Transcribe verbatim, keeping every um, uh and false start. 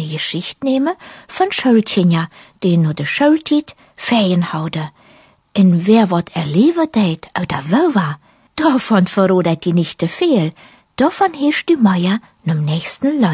eine Geschicht nehmen von Schulkinder, die nur de Schultiet Ferien houden. En wer wat erleben deed oder wo war, davon verrodet die nicht te viel. Davon hischt die Meier nem nächsten Leut.